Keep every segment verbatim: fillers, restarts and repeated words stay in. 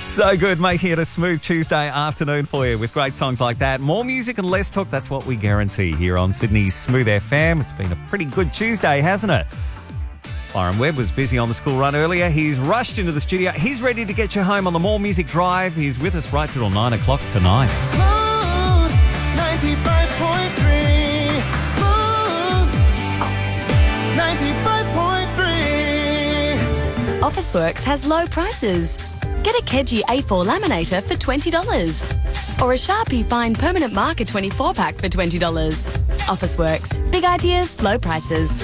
So good, making it a smooth Tuesday afternoon for you with great songs like that. More music and less talk, that's what we guarantee here on Sydney's Smooth F M. It's been a pretty good Tuesday, hasn't it? Byron Webb was busy on the school run earlier. He's rushed into the studio. He's ready to get you home on the More Music Drive. He's with us right till nine o'clock tonight. Smooth ninety-five point three. Smooth ninety-five point three. Officeworks has low prices. Get a Keji A four laminator for twenty dollars. Or a Sharpie Fine Permanent Marker twenty-four pack for twenty dollars. Officeworks. Big ideas, low prices.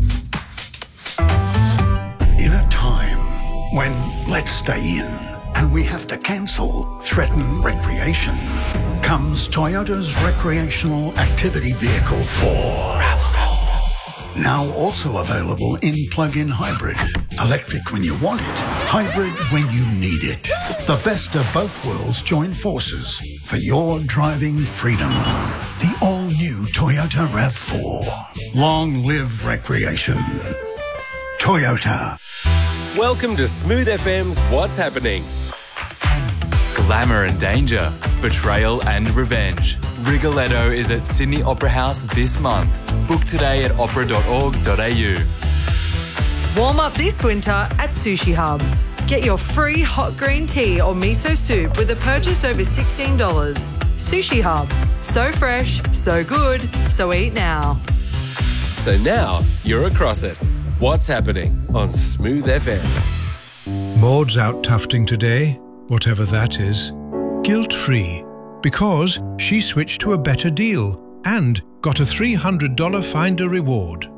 In a time when let's stay in and we have to cancel threaten recreation, comes Toyota's recreational activity vehicle four. RAV four. Now also available in plug-in hybrid. Electric when you want it, hybrid when you need it. The best of both worlds join forces for your driving freedom. The all-new Toyota RAV four. Long live recreation. Toyota. Welcome to Smooth F M's What's Happening. Glamour and danger, betrayal and revenge. Rigoletto is at Sydney Opera House this month. Book today at opera dot org dot a u. Warm up this winter at Sushi Hub. Get your free hot green tea or miso soup with a purchase over sixteen dollars. Sushi Hub. So fresh, so good, so eat now. So now you're across it. What's Happening on Smooth F M. Maud's out tufting today, whatever that is, guilt-free, because she switched to a better deal and got a three hundred dollars Finder reward.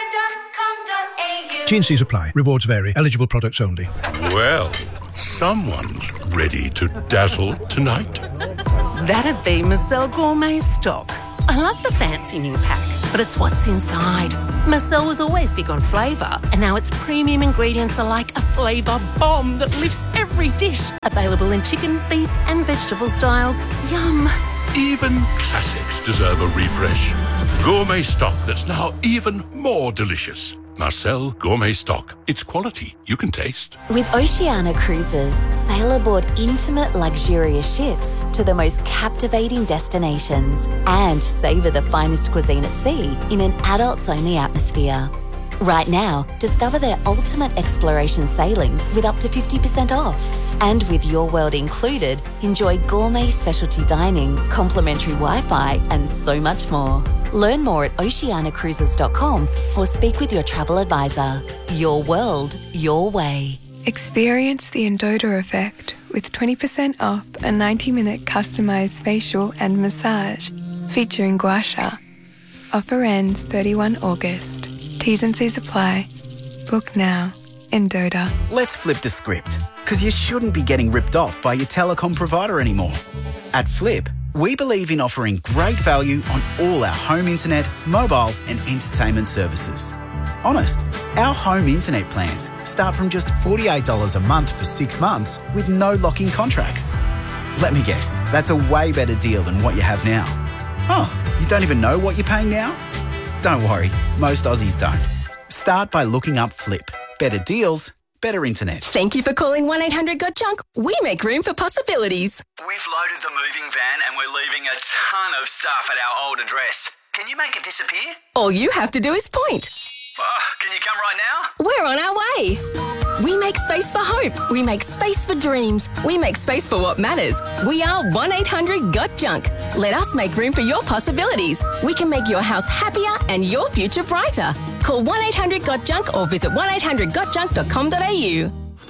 T and C's apply. Rewards vary. Eligible products only. Well, someone's ready to dazzle tonight. That'd be Marcel Gourmet Stock. I love the fancy new pack, but it's what's inside. Marcel was always big on flavour, and now its premium ingredients are like a flavour bomb that lifts every dish. Available in chicken, beef and vegetable styles. Yum. Even classics deserve a refresh. Gourmet Stock that's now even more delicious. Marcel Gourmet Stock. It's quality you can taste. With Oceania Cruises, sail aboard intimate, luxurious ships to the most captivating destinations and savour the finest cuisine at sea in an adults-only atmosphere. Right now, discover their ultimate exploration sailings with up to fifty percent off. And with Your World included, enjoy gourmet specialty dining, complimentary Wi-Fi and so much more. Learn more at oceania cruises dot com or speak with your travel advisor. Your world, your way. Experience the Endota effect with twenty percent off a ninety minute customised facial and massage featuring gua sha. Offer ends thirty-first of August. T's and C's apply. Book now. Endota. Let's flip the script, because you shouldn't be getting ripped off by your telecom provider anymore. At Flip, we believe in offering great value on all our home internet, mobile and entertainment services. Honest, our home internet plans start from just forty-eight dollars a month for six months with no lock-in contracts. Let me guess, that's a way better deal than what you have now. Oh, you don't even know what you're paying now? Don't worry, most Aussies don't. Start by looking up Flip. Better deals, better internet. Thank you for calling one eight hundred got junk. We make room for possibilities. We've loaded the moving van and we're leaving a ton of stuff at our old address. Can you make it disappear? All you have to do is point. Oh, can you come right now? We're on our way. We make space for hope. We make space for dreams. We make space for what matters. We are one eight hundred got junk. Let us make room for your possibilities. We can make your house happier and your future brighter. Call one eight hundred got junk or visit one eight hundred got junk dot com dot a u.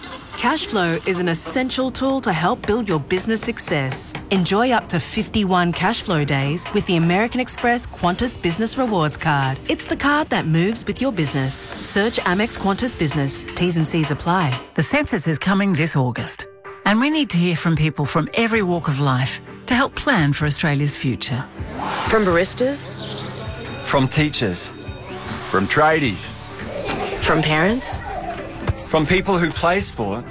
Cashflow is an essential tool to help build your business success. Enjoy up to fifty-one Cashflow days with the American Express Qantas Business Rewards Card. It's the card that moves with your business. Search Amex Qantas Business. T's and C's apply. The census is coming this August, and we need to hear from people from every walk of life to help plan for Australia's future. From baristas, from teachers, from tradies, from parents, from people who play sport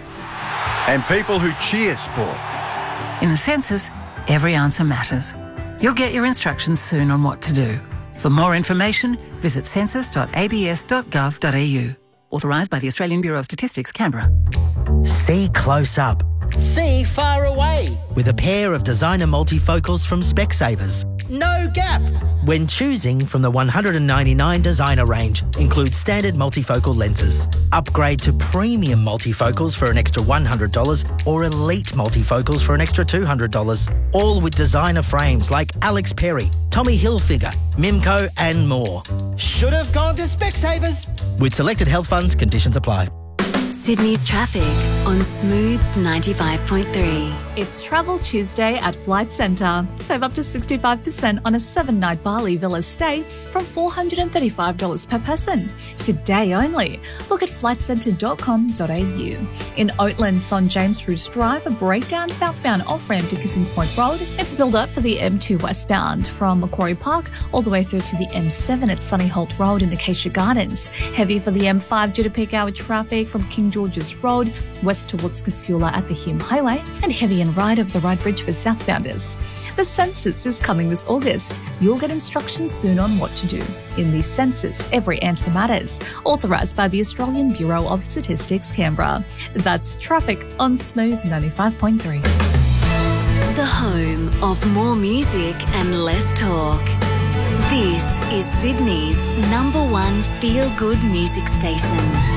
and people who cheer sport. In the census, every answer matters. You'll get your instructions soon on what to do. For more information, visit census dot a b s dot gov dot a u. Authorised by the Australian Bureau of Statistics, Canberra. See close up See far away with a pair of designer multifocals from Specsavers. No gap when choosing from the one hundred ninety-nine designer range. Includes standard multifocal lenses. Upgrade to premium multifocals for an extra one hundred dollars or elite multifocals for an extra two hundred dollars. All with designer frames like Alex Perry, Tommy Hilfiger, Mimco and more. Should have gone to Specsavers. With selected health funds, conditions apply. Sydney's traffic on Smooth ninety-five point three. It's Travel Tuesday at Flight Centre. Save up to sixty-five percent on a seven-night Bali villa stay from four hundred thirty-five dollars per person. Today only. Look at flight centre dot com dot a u. In Oatlands on James Roos Drive, a breakdown southbound off-ramp to Kissing Point Road. It's built up for the M two westbound from Macquarie Park all the way through to the M seven at Sunnyholt Road in Acacia Gardens. Heavy for the M five due to peak hour traffic from King George's Road west towards Casula at the Hume Highway, and heavy and right of the Ryde Bridge for southbounders. The census is coming this August. You'll get instructions soon on what to do. In the census, every answer matters. Authorised by the Australian Bureau of Statistics, Canberra. That's traffic on Smooth ninety-five point three. The home of more music and less talk. This is Sydney's number one feel-good music station.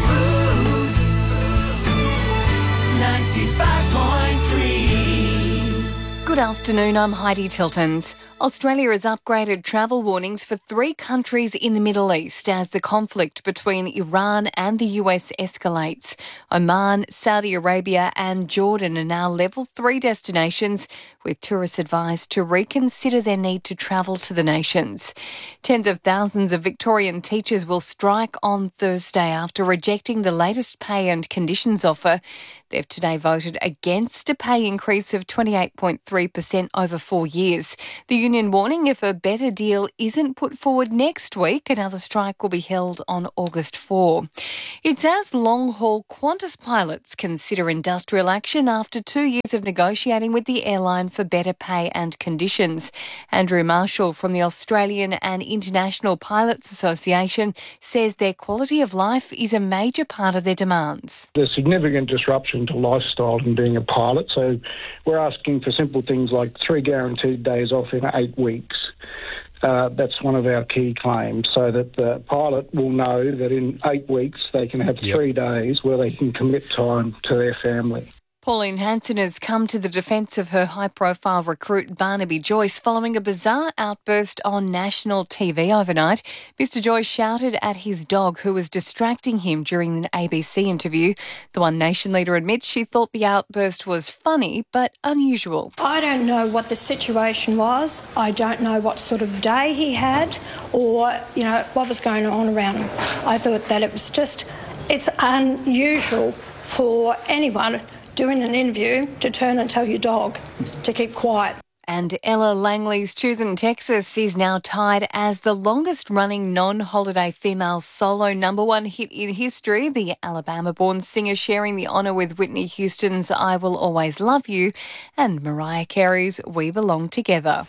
ninety-five point three. Good afternoon, I'm Heidi Tiltons. Australia has upgraded travel warnings for three countries in the Middle East as the conflict between Iran and the U S escalates. Oman, Saudi Arabia and Jordan are now level three destinations, with tourists advised to reconsider their need to travel to the nations. Tens of thousands of Victorian teachers will strike on Thursday after rejecting the latest pay and conditions offer. They've today voted against a pay increase of twenty-eight point three percent over four years. The union warning if a better deal isn't put forward next week, another strike will be held on August fourth. It's as long-haul Qantas pilots consider industrial action after two years of negotiating with the airline for better pay and conditions. Andrew Marshall from the Australian and International Pilots Association says their quality of life is a major part of their demands. There's significant disruption to lifestyle in being a pilot, so we're asking for simple things like three guaranteed days off in eight weeks. Uh, that's one of our key claims, so that the pilot will know that in eight weeks they can have Yep. three days where they can commit time to their family. Pauline Hanson has come to the defence of her high-profile recruit Barnaby Joyce following a bizarre outburst on national T V overnight. Mister Joyce shouted at his dog who was distracting him during an A B C interview. The One Nation leader admits she thought the outburst was funny but unusual. I don't know what the situation was. I don't know what sort of day he had or, you know, what was going on around him. I thought that it was just, it's unusual for anyone doing an interview to turn and tell your dog to keep quiet. And Ella Langley's Choosing Texas is now tied as the longest-running non-holiday female solo number one hit in history, the Alabama-born singer sharing the honour with Whitney Houston's I Will Always Love You and Mariah Carey's We Belong Together.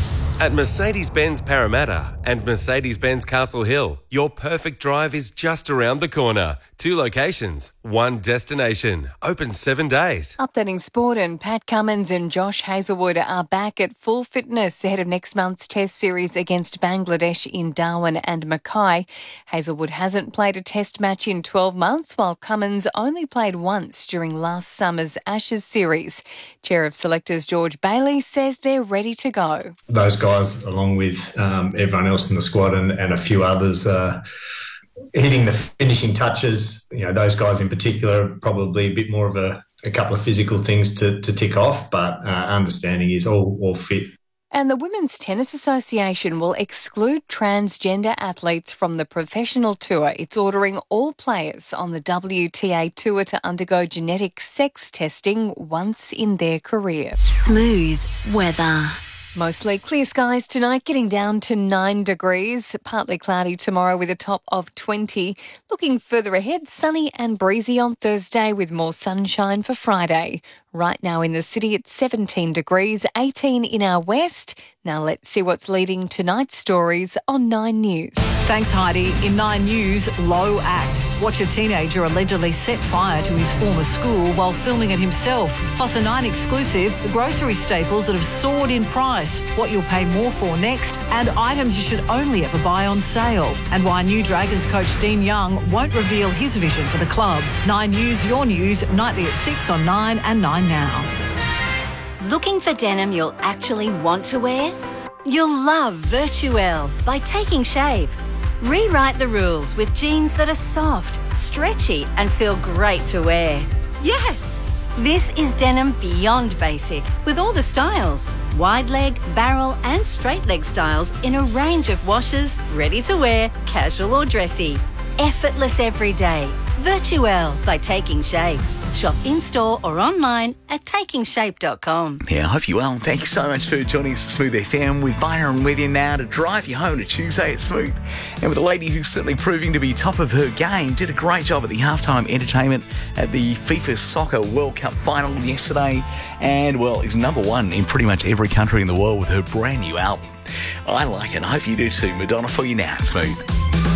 At Mercedes-Benz Parramatta and Mercedes-Benz Castle Hill, your perfect drive is just around the corner. Two locations, one destination. Open seven days. Updating sport, and Pat Cummins and Josh Hazlewood are back at full fitness ahead of next month's Test series against Bangladesh in Darwin and Mackay. Hazlewood hasn't played a Test match in twelve months, while Cummins only played once during last summer's Ashes series. Chair of Selectors George Bailey says they're ready to go. Those guys, along with um, everyone else in the squad and, and a few others, uh, hitting the finishing touches. You know, those guys in particular, probably a bit more of a, a couple of physical things to, to tick off, but uh, understanding is all, all fit. And the Women's Tennis Association will exclude transgender athletes from the professional tour. It's ordering all players on the W T A tour to undergo genetic sex testing once in their career. Smooth weather. Mostly clear skies tonight, getting down to nine degrees. Partly cloudy tomorrow with a top of twenty. Looking further ahead, sunny and breezy on Thursday with more sunshine for Friday. Right now in the city it's seventeen degrees, eighteen in our west. Now let's see what's leading tonight's stories on Nine News. Thanks, Heidi. In Nine News, low act. Watch a teenager allegedly set fire to his former school while filming it himself. Plus a Nine exclusive, the grocery staples that have soared in price, what you'll pay more for next, and items you should only ever buy on sale. And why new Dragons coach Dean Young won't reveal his vision for the club. Nine News, your news, nightly at six on Nine and Nine Now. Looking for denim you'll actually want to wear? You'll love Virtuelle by Taking Shape. Rewrite the rules with jeans that are soft, stretchy and feel great to wear. Yes! This is denim beyond basic with all the styles. Wide leg, barrel and straight leg styles in a range of washes, ready to wear, casual or dressy. Effortless every day. Virtuelle by Taking Shape. Shop in-store or online at taking shape dot com. Yeah, I hope you're well. Thank you so much for joining us at Smooth F M with Byron with you now to drive you home to Tuesday at Smooth. And with a lady who's certainly proving to be top of her game, did a great job at the halftime entertainment at the FIFA Soccer World Cup final yesterday. And, well, is number one in pretty much every country in the world with her brand new album. I like it. I hope you do too. Madonna for you now at Smooth.